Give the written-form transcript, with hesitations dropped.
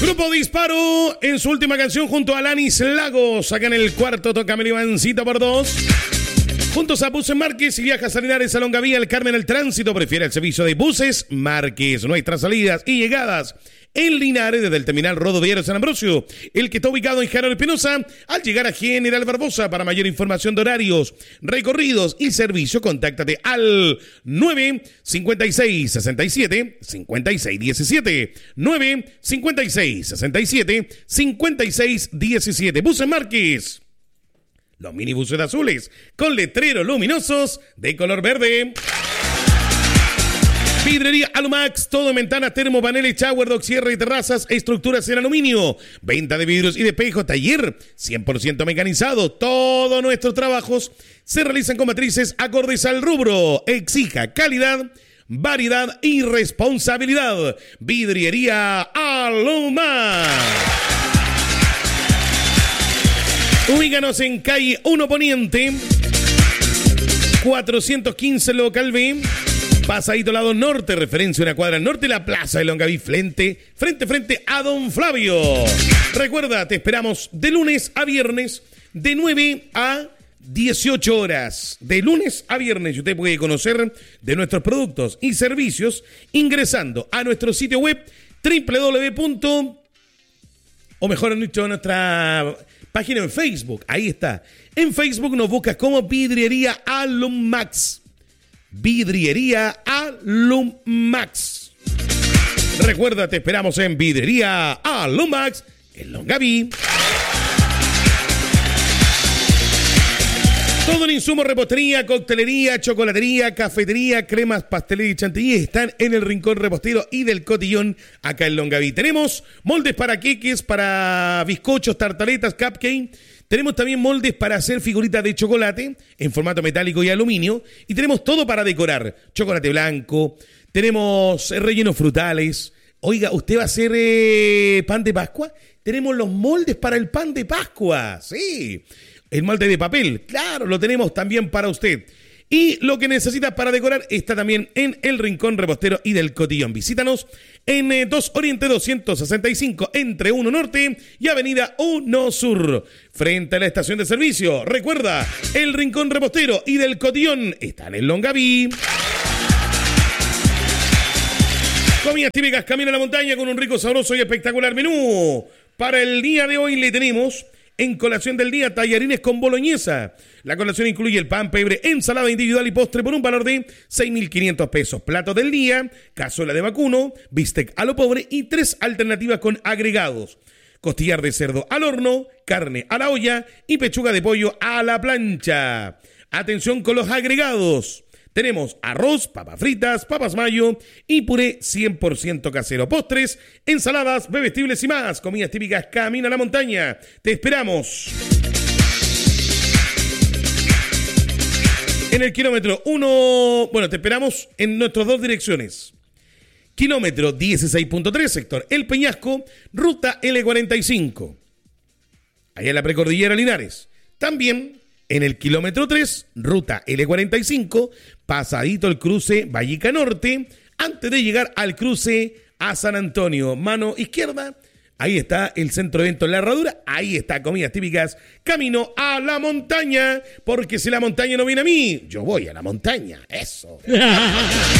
Grupo Disparo en su última canción junto a Alanis Lagos. Acá en el cuarto toca Melibancita por 2. Juntos a Buses Márquez y viajas a Linares, a Longaví, al Carmen, el tránsito. Prefiere el servicio de Buses Márquez. Nuestras salidas y llegadas en Linares desde el terminal Rodoviario San Ambrosio, el que está ubicado en General Espinosa, al llegar a General Barbosa. Para mayor información de horarios, recorridos y servicio, contáctate al 956-67-5617. 956-67-5617. Buses Márquez. Los minibuses azules con letreros luminosos de color verde. Vidrería Alumax, todo en ventanas, termopaneles, shower, dock, cierre y terrazas, estructuras en aluminio. Venta de vidrios y de espejo, taller 100% mecanizado. Todos nuestros trabajos se realizan con matrices acordes al rubro. Exija calidad, variedad y responsabilidad. Vidriería Alumax. Ubícanos en calle 1 Poniente, 415 local B, pasadito lado norte, referencia a una cuadra norte, la plaza de Longaví, frente a Don Flavio. Recuerda, te esperamos de lunes a viernes, de 9 a 18 horas. De lunes a viernes, usted puede conocer de nuestros productos y servicios ingresando a nuestro sitio web o mejor dicho, nuestra página en Facebook. Ahí está. En Facebook nos buscas como Vidriería Alumax. Vidriería Alumax. Recuerda, te esperamos en Vidriería Alumax, en Longaví. Todo el insumo, repostería, coctelería, chocolatería, cafetería, cremas, pastelería y chantilly están en el Rincón Repostero y del Cotillón, acá en Longaví. Tenemos moldes para queques, para bizcochos, tartaletas, cupcake. Tenemos también moldes para hacer figuritas de chocolate en formato metálico y aluminio. Y tenemos todo para decorar. Chocolate blanco, tenemos rellenos frutales. Oiga, ¿usted va a hacer pan de Pascua? Tenemos los moldes para el pan de Pascua, sí. El molde de papel, claro, lo tenemos también para usted. Y lo que necesitas para decorar está también en el Rincón Repostero y del Cotillón. Visítanos en 2 Oriente 265, entre 1 Norte y Avenida 1 Sur, frente a la estación de servicio. Recuerda, el Rincón Repostero y del Cotillón están en Longaví. Comidas típicas, camino a la montaña con un rico, sabroso y espectacular menú. Para el día de hoy le tenemos... En colación del día, tallarines con boloñesa. La colación incluye el pan, pebre, ensalada individual y postre por un valor de 6.500 pesos. Plato del día, cazuela de vacuno, bistec a lo pobre y 3 alternativas con agregados. Costillar de cerdo al horno, carne a la olla y pechuga de pollo a la plancha. Atención con los agregados. Tenemos arroz, papas fritas, papas mayo y puré 100% casero. Postres, ensaladas, bebestibles y más. Comidas típicas, camina a la montaña. Te esperamos. En el kilómetro 1, te esperamos en nuestras 2 direcciones. Kilómetro 16.3, sector El Peñasco, ruta L45. Allá en la precordillera Linares. También en el kilómetro 3, ruta L45, pasadito el cruce Vallica Norte, antes de llegar al cruce a San Antonio, mano izquierda, ahí está el centro de eventos La Herradura, ahí está comidas típicas, camino a la montaña, porque si la montaña no viene a mí, yo voy a la montaña, eso.